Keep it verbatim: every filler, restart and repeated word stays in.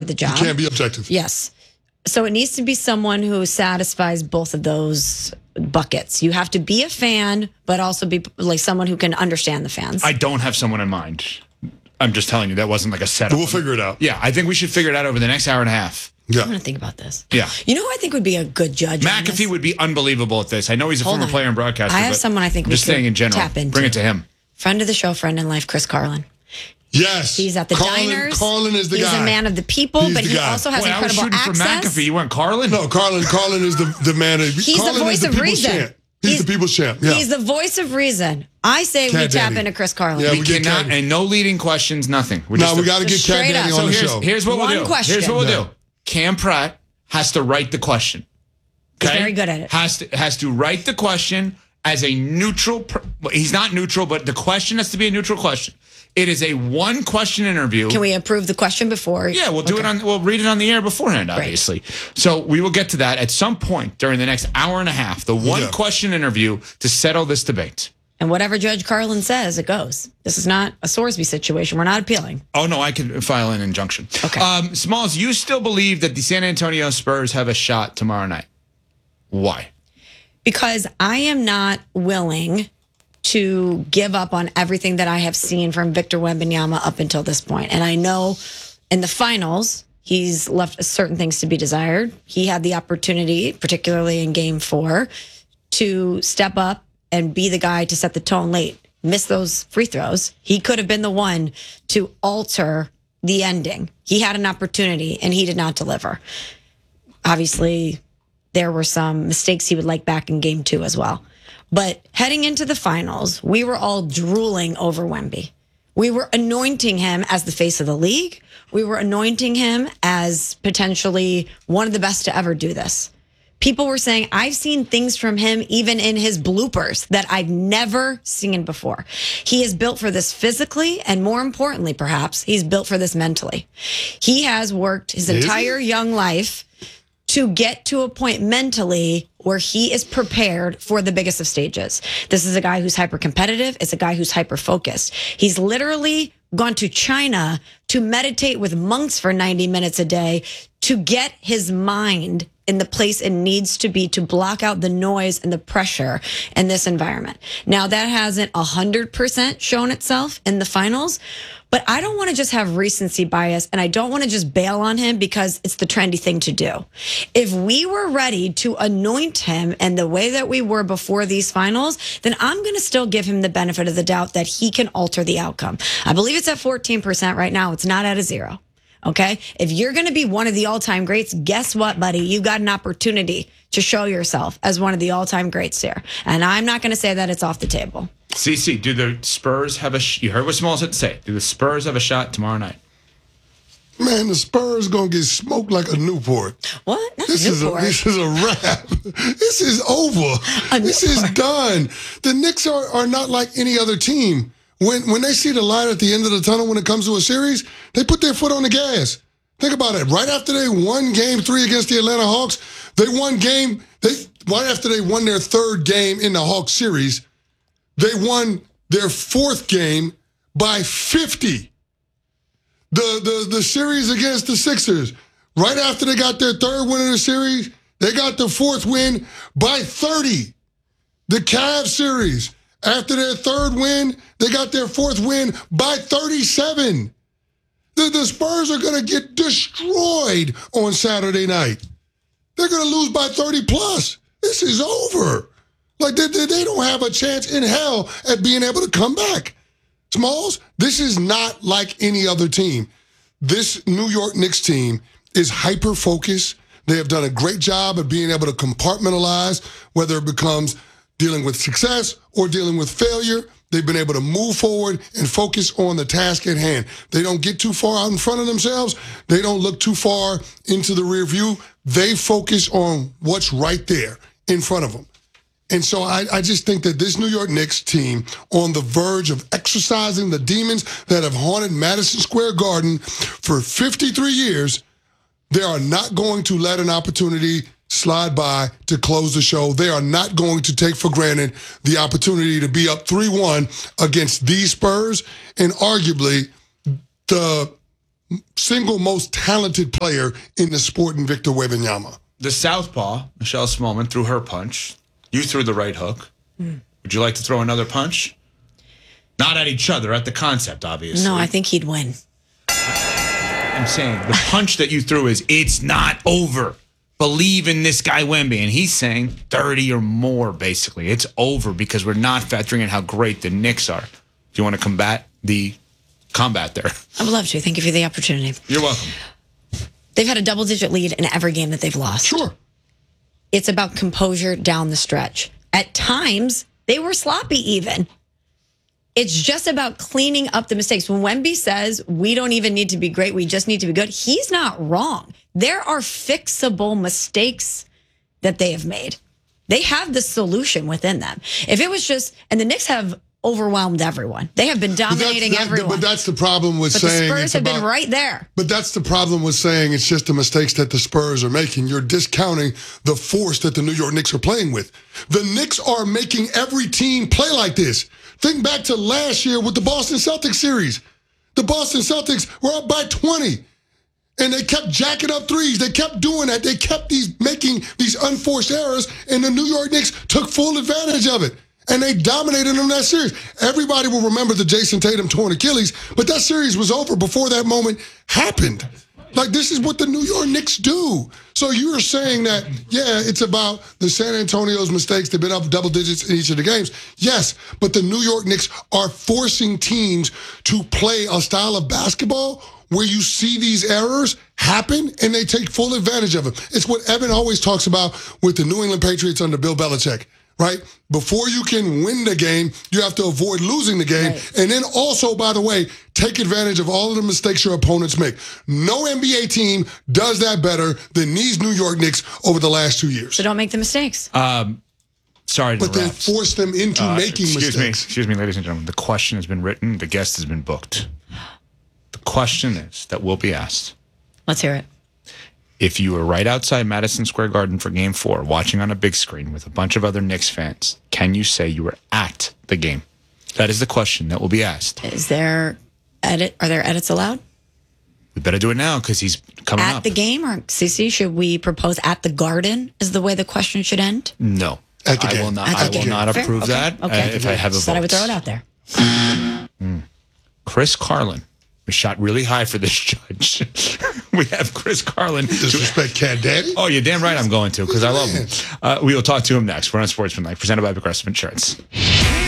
the job. You can't be objective. Yes. So it needs to be someone who satisfies both of those buckets. You have to be a fan, but also be like someone who can understand the fans. I don't have someone in mind. I'm just telling you, that wasn't like a setup. We'll figure it out. Yeah, I think we should figure it out over the next hour and a half. Yeah. I'm going to think about this. Yeah. You know who I think would be a good judge? McAfee would be unbelievable at this. I know he's a Hold former on. player and broadcaster. I have but someone I think we just could saying in general. tap into. Bring it to him. Friend of the show, friend in life, Chris Carlin. Yes. He's at the Carlin, diners. Carlin is the He's guy. He's a man of the people, He's but the he guy. also has Boy, I was incredible shooting access. for McAfee. You weren't Carlin? No, Carlin. Carlin is the, the man. Of, He's Carlin the voice is the of people's reason. champ. He's, He's- the people's champ. Yeah. He's the voice of reason. I say we Cat tap Daddy. into Chris Carlin. Yeah, We we get cannot, Cat- and no leading questions, nothing. We're no, just we a- got to get Cat Straight Daddy up. on So the here's, show. here's what One we'll do. question. Here's what we'll Yeah. do. Cam Pratt has to write the question. He's Okay? very good at it. Has to has to write the question as a neutral. Per, well, he's not neutral, but the question has to be a neutral question. It is a one question interview. Can we approve the question before? Yeah, we'll do Okay. it on. We'll read it on the air beforehand, obviously. So we will get to that at some point during the next hour and a half. The one Yeah. question interview to settle this debate. And whatever Judge Carlin says, it goes. This is not a Sorsby situation. We're not appealing. Oh no, I could file an injunction. Okay. Um, Smalls, you still believe that the San Antonio Spurs have a shot tomorrow night? Why? Because I am not willing to give up on everything that I have seen from Victor Wembanyama up until this point. And I know in the finals, he's left certain things to be desired. He had the opportunity, particularly in game four, to step up and be the guy to set the tone late, miss those free throws. He could have been the one to alter the ending. He had an opportunity and he did not deliver. Obviously, there were some mistakes he would like back in game two as well. But heading into the finals, we were all drooling over Wemby. We were anointing him as the face of the league. We were anointing him as potentially one of the best to ever do this. People were saying, I've seen things from him even in his bloopers that I've never seen before. He is built for this physically, and more importantly, perhaps, he's built for this mentally. He has worked his Is entire he? young life to get to a point mentally where he is prepared for the biggest of stages. This is a guy who's hyper competitive. It's a guy who's hyper focused. He's literally gone to China to meditate with monks for ninety minutes a day to get his mind in the place it needs to be to block out the noise and the pressure in this environment. Now, that hasn't one hundred percent shown itself in the finals, but I don't want to just have recency bias, and I don't want to just bail on him because it's the trendy thing to do. If we were ready to anoint him in the way that we were before these finals, then I'm going to still give him the benefit of the doubt that he can alter the outcome. I believe it's at fourteen percent right now. It's not at a zero. Okay? If you're going to be one of the all-time greats, guess what, buddy? You got an opportunity to show yourself as one of the all-time greats here. And I'm not going to say that it's off the table. C C, do the Spurs have a? Sh- you heard what Smalls had to say. Do the Spurs have a shot tomorrow night? Man, the Spurs gonna get smoked like a Newport. What? Not This is a Newport. this is a wrap. This is over. A This is Newport. done. The Knicks are, are not like any other team. When when they see the light at the end of the tunnel when it comes to a series, they put their foot on the gas. Think about it. Right after they won game three against the Atlanta Hawks, they won game, they right after they won their third game in the Hawks series, they won their fourth game by fifty. The, the, the series against the Sixers, right after they got their third win of the series, they got the fourth win by thirty. The Cavs series, after their third win, they got their fourth win by thirty-seven. The, the Spurs are going to get destroyed on Saturday night. They're going to lose by thirty plus. This is over. Like, they, they, they don't have a chance in hell at being able to come back. Smalls, this is not like any other team. This New York Knicks team is hyper-focused. They have done a great job of being able to compartmentalize, whether it becomes dealing with success or dealing with failure. They've been able to move forward and focus on the task at hand. They don't get too far out in front of themselves. They don't look too far into the rear view. They focus on what's right there in front of them. And so I, I just think that this New York Knicks team, on the verge of exercising the demons that have haunted Madison Square Garden for fifty-three years, they are not going to let an opportunity slide by to close the show. They are not going to take for granted the opportunity to be up three one against these Spurs, and arguably the single most talented player in the sport in Victor Wembanyama. The southpaw, Michelle Smallman, threw her punch. You threw the right hook. Mm. Would you like to throw another punch? Not at each other, at the concept, obviously. No, I think he'd win. I'm saying the punch that you threw is, it's not over. Believe in this guy Wemby. And he's saying thirty or more, basically. It's over because we're not factoring in how great the Knicks are. Do you want to combat the combat there? I would love to. Thank you for the opportunity. You're welcome. They've had a double-digit lead in every game that they've lost. Sure. It's about composure down the stretch. At times, they were sloppy even. It's just about cleaning up the mistakes. When Wemby says, we don't even need to be great, we just need to be good, he's not wrong. There are fixable mistakes that they have made. They have the solution within them. If it was just, and the Knicks have overwhelmed everyone. They have been dominating that, everyone. But that's the problem with but saying the Spurs it's have about, been right there. But that's the problem with saying it's just the mistakes that the Spurs are making. You're discounting the force that the New York Knicks are playing with. The Knicks are making every team play like this. Think back to last year with the Boston Celtics series. The Boston Celtics were up by twenty. And they kept jacking up threes. They kept doing that. They kept these making these unforced errors, and the New York Knicks took full advantage of it. And they dominated them that series. Everybody will remember the Jason Tatum torn Achilles, but that series was over before that moment happened. Like, this is what the New York Knicks do. So you're saying that, yeah, it's about the San Antonio's mistakes. They've been up double digits in each of the games. Yes, but the New York Knicks are forcing teams to play a style of basketball where you see these errors happen and they take full advantage of them. It's what Evan always talks about with the New England Patriots under Bill Belichick, right? Before you can win the game, you have to avoid losing the game. Right. And then also, by the way, take advantage of all of the mistakes your opponents make. No N B A team does that better than these New York Knicks over the last two years. So don't make the mistakes. Um, sorry to But they force them into uh, making excuse mistakes. Me, excuse me, ladies and gentlemen. The question has been written. The guest has been booked. The question is that will be asked. Let's hear it. If you were right outside Madison Square Garden for game four, watching on a big screen with a bunch of other Knicks fans, can you say you were at the game? That is the question that will be asked. Is there edit? Are there edits allowed? We better do it now because he's coming at up. the game, or Cece, should we propose at the Garden is the way the question should end? No. At the I game. will not, At the I will game. not Fair? approve Okay. that Okay. uh, if I have a Just vote. thought I would throw it out there. Mm. Chris Carlin was shot really high for this judge. We have Chris Carlin. Disrespect Cat Daddy? Oh, you're damn right I'm going to because I love him. Uh, we will talk to him next. We're on Sportsmanlike, presented by Progressive Insurance.